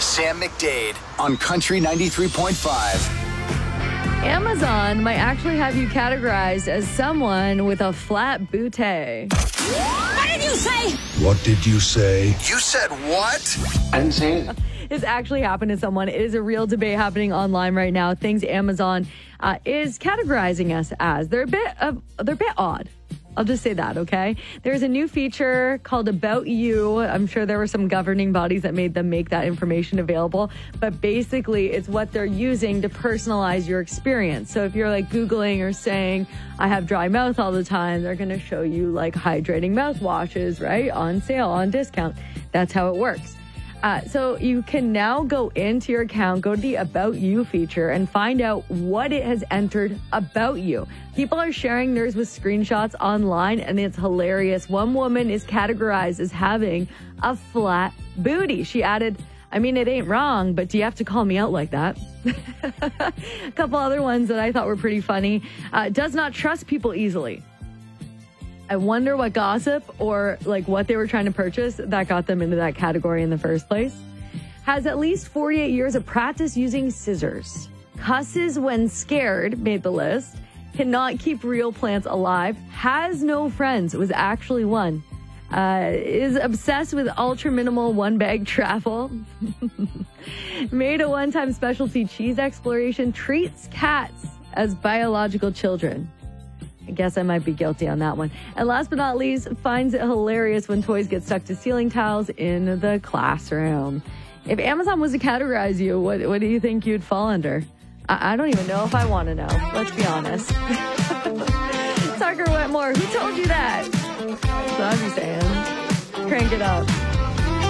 Sam McDade on Country 93.5. Amazon might actually have you categorized as someone with a flat booty. What did you say? What did you say? You said what? I didn't say it. It's actually happened to someone. It is a real debate happening online right now. Things Amazon is categorizing us as. They're a bit odd. I'll just say that, okay? There's a new feature called About You. I'm sure there were some governing bodies that made them make that information available. But basically, it's what they're using to personalize your experience. So if you're like Googling or saying, I have dry mouth all the time, they're going to show you like hydrating mouthwashes, right? On sale, on discount. That's how it works. So you can now go into your account, go to the About You feature, and find out what it has entered about you. People are sharing theirs with screenshots online, and it's hilarious. One woman is categorized as having a flat booty. She added, I mean, it ain't wrong, but do you have to call me out like that? A couple other ones that I thought were pretty funny. Does not trust people easily. I wonder what gossip or like what they were trying to purchase that got them into that category in the first place. Has at least 48 years of practice using scissors. Cusses when scared made the list. Cannot keep real plants alive. Has no friends was actually one. Is obsessed with ultra minimal one bag travel. Made a one-time specialty cheese exploration. Treats cats as biological children. I guess I might be guilty on that one. And last but not least, finds it hilarious when toys get stuck to ceiling tiles in the classroom. If Amazon was to categorize you, what do you think you'd fall under? I don't even know if I want to know. Let's be honest. Tucker Wetmore, who told you that? That's what I'm saying. Crank it up.